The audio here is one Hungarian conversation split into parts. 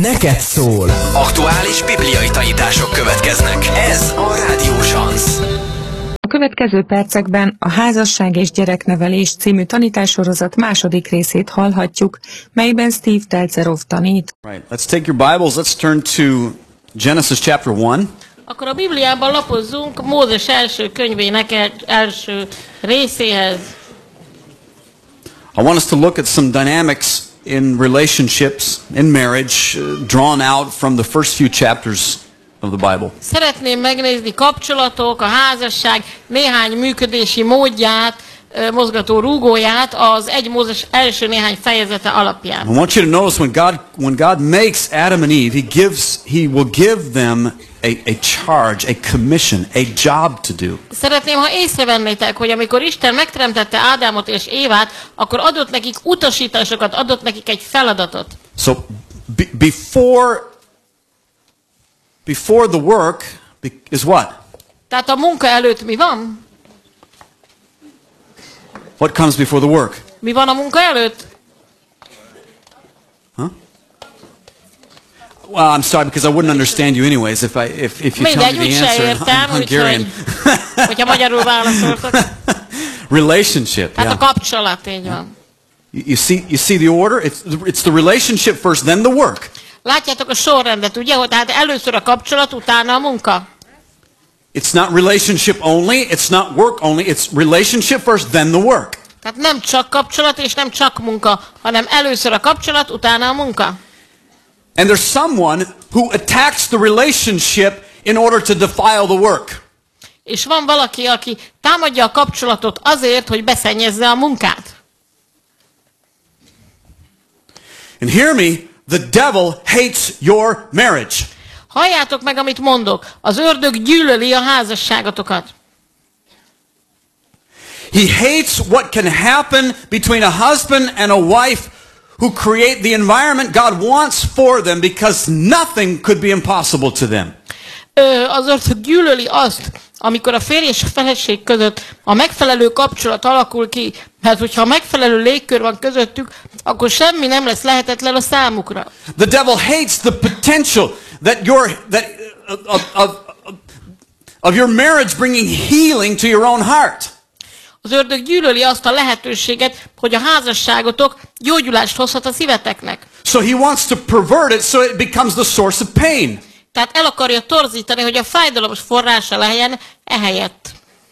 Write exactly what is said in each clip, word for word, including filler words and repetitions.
neked szól. Aktuális bibliai tanítások következnek. Ez a Rádió Sansz. A következő percekben a Házasság és gyereknevelés című tanítássorozat második részét hallhatjuk, melyben Steve Telzerov tanít. Right. Let's take your Bibles. Let's turn to Genesis chapter one. Akkor a Bibliában lapozzunk Mózes első könyvének első részéhez. I want us to look at some dynamics in relationships, in marriage, uh, drawn out from the first few chapters of the Bible. Szeretném megnézni kapcsolatok, a házasság néhány működési módját, mozgató rúgóját az egy Mózes első néhány fejezete alapján. I want you to notice when God when God makes Adam and Eve, he gives he will give them a, a charge, a commission, a job to do. Szeretném, ha észrevennétek, hogy amikor Isten megteremtette Ádámot és Évát, akkor adott nekik utasításokat, adott nekik egy feladatot. So be, before before the work is what? Tehát a munka előtt mi van? What comes before the work? Mi van a munka előtt? Huh? Well, I'm sorry because I wouldn't understand you anyways if I if if you tell me the answer in Hungarian. Hogyha magyarul válaszoltak. Relationship. Hát yeah. a kapcsolat, így van. You, you see you see the order? It's it's the relationship first, then the work. Látjátok a sorrendet, ugye? Hogy tehát először a kapcsolat, utána a munka. It's not relationship only, it's not work only, it's relationship first, then the work. Tehát nem csak kapcsolat és nem csak munka, hanem először a kapcsolat, utána a munka. And there's someone who attacks the relationship in order to defile the work. És van valaki, aki támadja a kapcsolatot azért, hogy beszennyezze a munkát. And hear me, the devil hates your marriage. Halljátok meg, amit mondok. Az ördög gyűlöli a házasságotokat. He hates what can happen between a husband and a wife who create the environment God wants for them because nothing could be impossible to them. Ö, az ördög gyűlöli azt, amikor a férj és a feleség között a megfelelő kapcsolat alakul ki, mert hogyha a megfelelő légkör van közöttük, akkor semmi nem lesz lehetetlen a számukra. The devil hates the potential that your that of, of, of your marriage bringing healing to your own heart. Az ördög gyűlöli azt a lehetőséget, hogy a házasságotok gyógyulást hozhat a szíveteknek. So he wants to pervert it so it becomes the source of pain. Tehát el akarja torzítani, hogy a fájdalom forrása legyen ehelyett.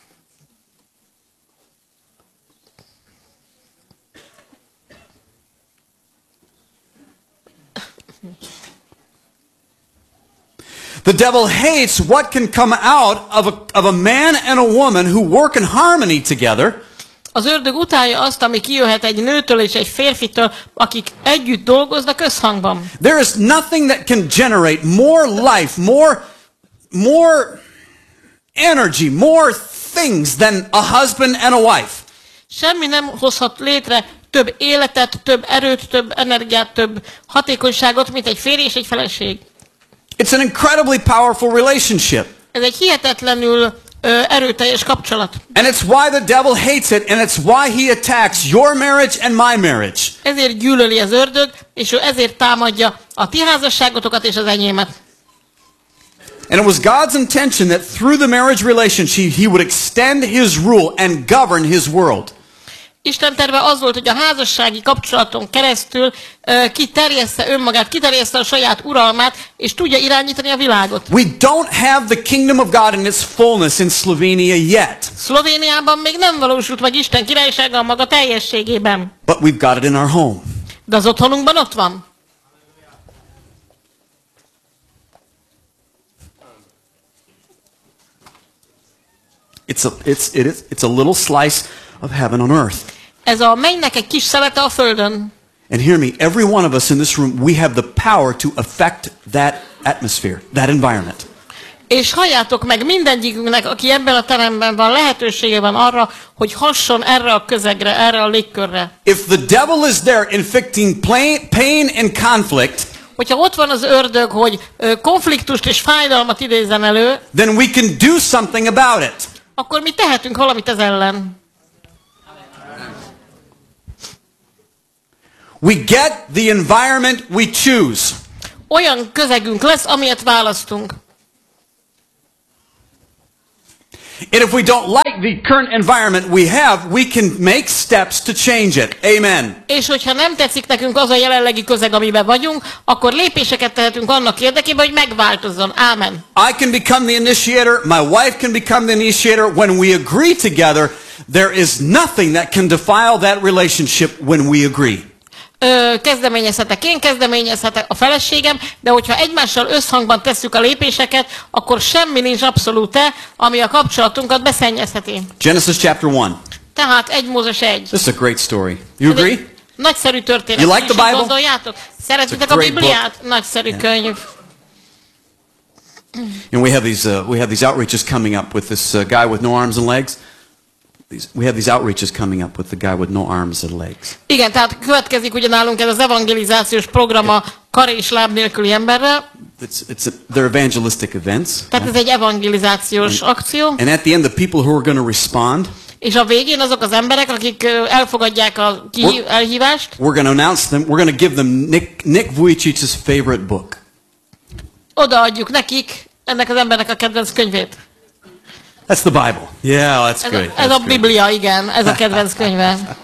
The devil hates what can come out of a, of a man and a woman who work in harmony together. Az ördög utálja azt, ami kijöhet egy nőtől és egy férfitől, akik együtt dolgoznak összhangban. There is nothing that can generate more life, more, more energy, more things than a husband and a wife. Semmi nem hozhat létre több életet, több erőt, több energiát, több hatékonyságot, mint egy férj és egy feleség. It's an incredibly powerful relationship. Ez egy hihetetlenül ö, erőteljes kapcsolat. And it's why the devil hates it, and it's why he attacks your marriage and my marriage. Ezért gyűlöli az ördög, és ő ezért támadja a ti házasságotokat és az enyémet. And it was God's intention that through the marriage relationship he would extend his rule and govern his world. Isten terve az volt, hogy a házassági kapcsolaton keresztül uh, kiterjessze önmagát, kiterjessze a saját uralmát, és tudja irányítani a világot. We don't have the kingdom of God in its fullness in Slovenia yet. Szlovéniában még nem valósult meg Isten királysága a maga teljességében. But we've got it in our home. De az otthonunkban ott van. It's a, it's, it is, it's a little slice of heaven on earth. Ez a mennynek egy kis szelete a földön. And hear me, every one of us in this room, we have the power to affect that atmosphere, that environment. És halljátok meg, mindegyikünknek, aki ebben a teremben van, lehetősége van arra, hogy hasson erre a közegre, erre a légkörre. If the devil is there inflicting pain and conflict, hogyha ott van az ördög, hogy ö, konfliktust és fájdalmat idézzen elő, then we can do something about it. Akkor mi tehetünk valamit ez ellen. We get the environment we choose. olyan közegünk lesz, amilyet választunk. And if we don't like the current environment we have, we can make steps to change it. Amen. És hogyha nem tetszik nekünk az a jelenlegi közeg, amiben vagyunk, akkor lépéseket tehetünk annak érdekében, hogy megváltozzon. Ámen. I can become the initiator. My wife can become the initiator. When we agree together, there is nothing that can defile that relationship when we agree. Ö, kezdeményezhetek én, kezdeményezhetek a feleségem, de hogyha egymással összhangban tesszük a lépéseket, akkor semmi nincs abszolút, ami a kapcsolatunkat beszennyezheti. Genesis chapter one. Tehát egy Mózes egy. This is a great story. You agree? Nagyszerű történet. You like the Bible? Gondoljátok? Szeretitek a Bibliát? Nagyszerű yeah. könyv. And we have these uh, we have these outreaches coming up with this uh, guy with no arms and legs. These, we have these outreaches coming up with the guy with no arms and legs. Igen, tehát következik ugye nálunk ez az evangelizációs program a kar és láb nélküli emberrel. It's it's a, they're evangelistic events. Tehát ez egy evangelizációs and, akció. And at the end, the people who are going to respond. És a végén azok az emberek, akik elfogadják a ki- elhívást. We're going to announce them. We're going to give them Nick Nick Vujicic's favorite book. Odaadjuk nekik ennek az embernek a kedvenc könyvét. That's the Bible. Yeah, that's ez good. A, ez that's a Biblia, good. Igen, ez a kedvenc könyve.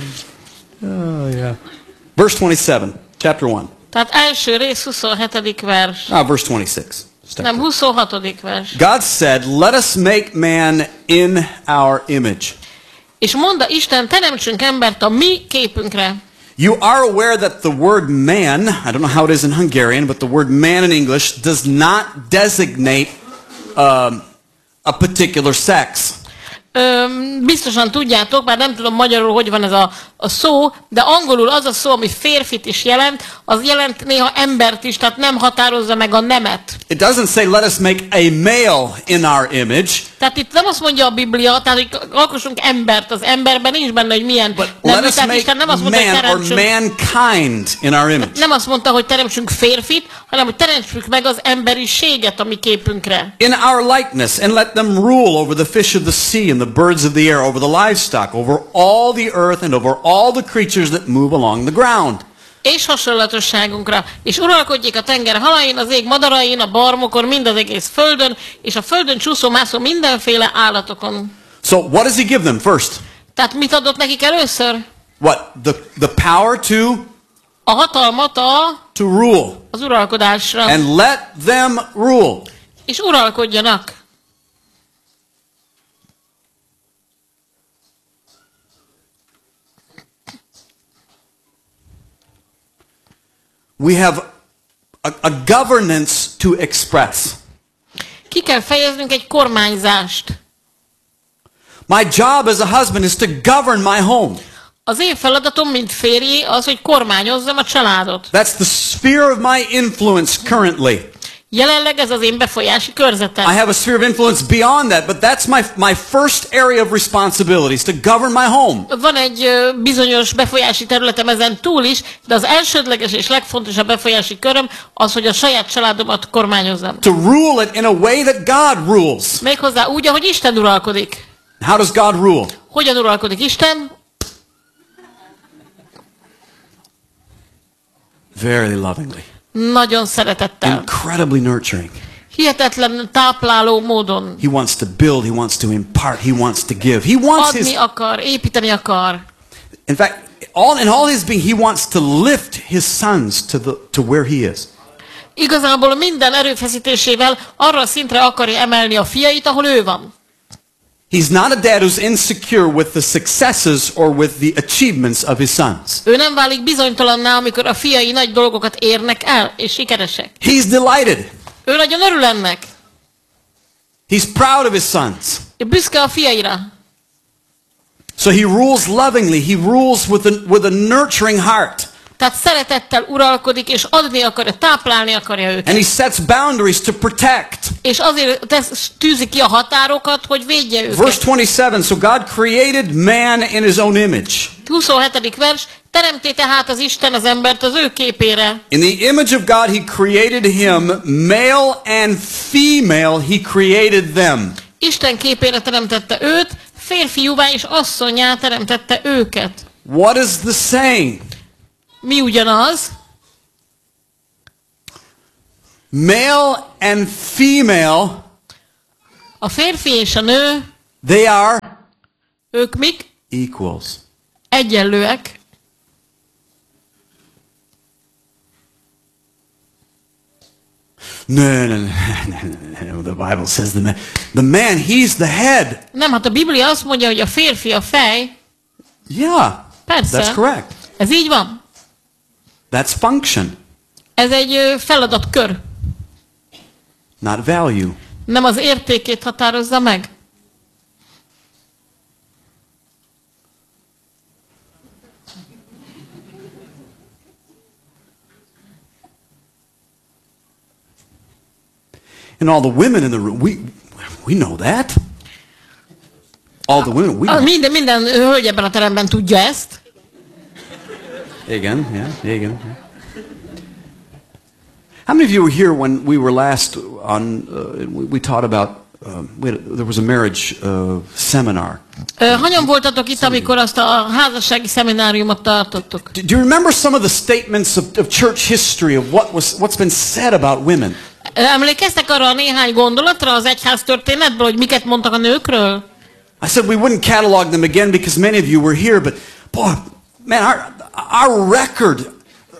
Oh yeah. Verse twenty-seven, chapter one. Tehát első rész huszonhetedik vers. Ah, verse twenty-six. Nem, huszonhatodik vers. God said, "Let us make man in our image." És mondta Isten, teremtsünk embert a mi képünkre. You are aware that the word man, I don't know how it is in Hungarian, but the word man in English does not designate um, a particular sex. Öm, biztosan tudjátok, bár nem tudom magyarul, hogy van ez a, a szó, de angolul az a szó, ami férfit is jelent, az jelent néha embert is, tehát nem határozza meg a nemet. It doesn't say let us make a male in our image. Tehát itt nem azt mondja a Biblia, tehát hogy alkossunk embert, az emberben nincs benne, hogy milyen But nemű, let us tehát make Isten nem azt mondta, man hogy or teremtsünk, mankind in our image. nem azt mondta, hogy teremtsünk férfit, hanem hogy teremtsük meg az emberiséget a mi képünkre. In our likeness, and let them rule over the fish of the sea and the birds of the air, over the livestock, over all the earth and over all the creatures that move along the ground. És hasonlatosságunkra, és uralkodjék a tenger halain, az ég madarain, a barmokon, mind az egész földön, és a földön csúszó-mászó mindenféle állatokon. So what does he give them first? Tehát mit adott nekik először? What? The, the power to? A hatalmat a, To rule. az uralkodásra. And let them rule. És uralkodjanak. We have a, a governance to express. Ki kell fejeznünk egy kormányzást. My job as a husband is to govern my home. Az én feladatom, mint férj, az, hogy kormányozzam a családot. That's the sphere of my influence currently. Jelenleg ez az én befolyási körzetem. I have a sphere of influence beyond that, but that's my, my first area of responsibility, is to govern my home. Van egy ö, bizonyos befolyási területem ezen túl is, de az elsődleges és legfontosabb befolyási köröm az, hogy a saját családomat kormányozzam. To rule it in a way that God rules. Méghozzá úgy, ahogy Isten uralkodik. How does God rule? Hogyan uralkodik Isten? Very lovingly. Nagyon szeretettel. Incredibly nurturing. Hihetetlen tápláló módon. He wants to build, he wants to impart, he wants to give. He wants Adni his... akar, építeni akar. In fact, all in all his being, he wants to lift his sons to, the, to where he is. Igazából minden erőfeszítésével arra a szintre akarja emelni a fiait, ahol ő van. He's not a dad who's insecure with the successes or with the achievements of his sons. Ő nem válik bizonytalanná, amikor a fiai nagy dolgokat érnek el, és sikeresek. He's delighted. Ő nagyon örül ennek. He's proud of his sons. Ő büszke a fiaira. So he rules lovingly. He rules with a, with a nurturing heart. Tehát szeretettel uralkodik, és adni akarja, táplálni akarja őket. And he sets boundaries to protect. És azért tesz, tűzi ki a határokat, hogy védje őket. Verse twenty-seven, so God created man in his own image. huszonhetedik vers, teremté tehát az Isten az embert az ő képére. In the image of God he created him, male and female he created them. Isten képére teremtette őt, férfiúvá és asszonnyá teremtette őket. What is the saying? Mi ugyanaz? Male and female, A férfi és a nő, they are ők mik? equals. Egyenlőek. No, no, no, no, no, no. The Bible says the man, the man, he's the head. Nem, hát a Biblia azt mondja, hogy a férfi a fej. Yeah, Persze. that's correct. Ez így van. That's function, Ez egy ö, feladatkör. not value. Nem az értékét határozza meg. And all the women in the room, we we know that. All the women, we A, know. minden, minden hölgy ebben a teremben tudja ezt. Again, yeah, again. Yeah. How many of you were here when we were last on? Uh, we, we taught about. Uh, we had, there was a marriage uh, seminar. Ö, Hanyan voltatok itt, amikor azt a házassági szemináriumot tartottuk? Do you remember some of the statements of, of church history of what was what's been said about women? Ö, Emlékeztek arra a néhány gondolatra az egyház történetből, hogy miket mondtak a nőkről? I said we wouldn't catalog them again because many of you were here, but boy, man, our our record,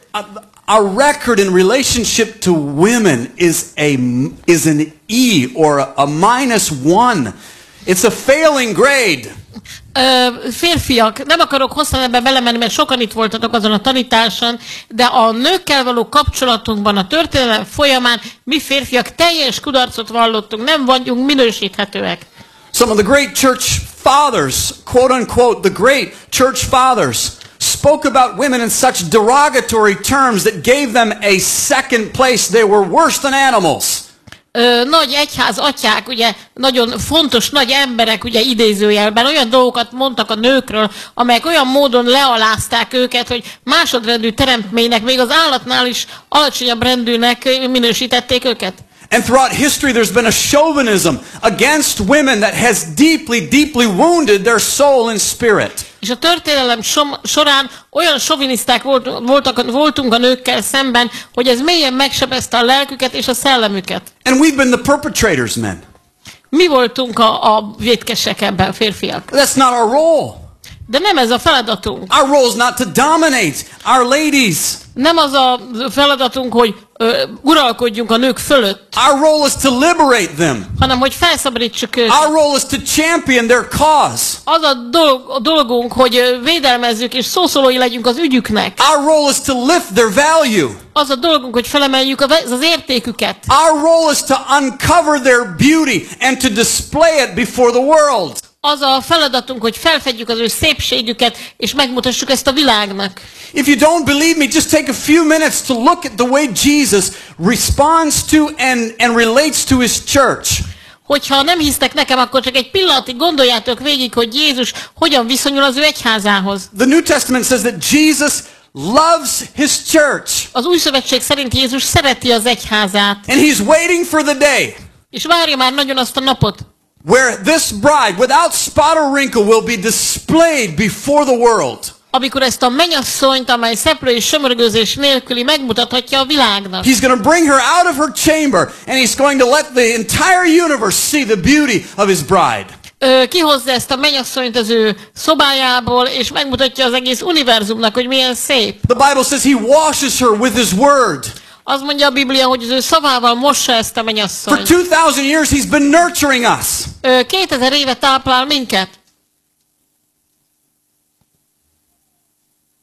our record in relationship to women is a is an E or a, a minus one. It's a failing grade. Ö, férfiak, nem akarok hosszan ebbe belemenni, mert sokan itt voltatok azon a tanításon, de a nőkkel való kapcsolatunkban a történelem folyamán mi férfiak teljes kudarcot vallottunk, nem vagyunk minősíthetőek. Some of the great church fathers, quote unquote, the great church fathers, spoke about women in such derogatory terms that gave them a second place. They were worse than animals. Ö, nagy egyház atyák, ugye nagyon fontos nagy emberek, ugye idézőjelben olyan dolgokat mondtak a nőkről, amelyek olyan módon lealázták őket, hogy másodrendű teremtménynek, még az állatnál is alacsonyabb rendűnek minősítették őket. And throughout history there's been a chauvinism against women that has deeply, deeply wounded their soul and spirit. És a történelem som- során olyan soviniszták volt, voltak, voltunk a nőkkel szemben, hogy ez mélyen megsebezte a lelküket és a szellemüket. And we've been the perpetrators, men. Mi voltunk a, a vétkesek ebben, férfiak. That's not our role. De nem ez a feladatunk. Our role is not to dominate our ladies. Nem az a feladatunk, hogy ö, uralkodjunk a nők fölött, Our role is to liberate them. hanem hogy felszabadítsuk őket. Our role is to champion their cause. Az a, dolg, a dolgunk, hogy ö, védelmezzük és szószólói legyünk az ügyüknek. Our role is to lift their value. Az a dolgunk, hogy felemeljük az, az értéküket. Our role is to uncover their beauty and to display it before the world. Az a feladatunk, hogy felfedjük az ő szépségüket, és megmutassuk ezt a világnak. If you don't believe me, just take a few minutes to look at the way Jesus responds to and, and relates to his church. Hogyha nem hisztek nekem, akkor csak egy pillanatig gondoljátok végig, hogy Jézus hogyan viszonyul az ő egyházához. The New Testament says that Jesus loves his church. Az Új Szövetség szerint Jézus szereti az egyházát, And he's waiting for the day és várja már nagyon azt a napot, where this bride, without spot or wrinkle, will be displayed before the world. amikor ezt a mennyasszonyt, amely szeplő és sömörgőzés nélküli megmutathatja a világnak. He's going to bring her out of her chamber, and he's going to let the entire universe see the beauty of his bride. Ö, kihozza ezt a mennyasszonyt az ő szobájából, és megmutatja az egész univerzumnak, hogy milyen szép. The Bible says he washes her with his word. Az mondja a Biblia, hogy az ő szavával mossa ezt a For mennyasszonyt. two thousand years he's been nurturing us. Ö, kétezer éve táplál minket.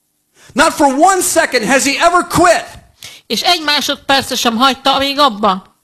Not for one second has he ever quit. És egy másodpercre sem hagyta még abba.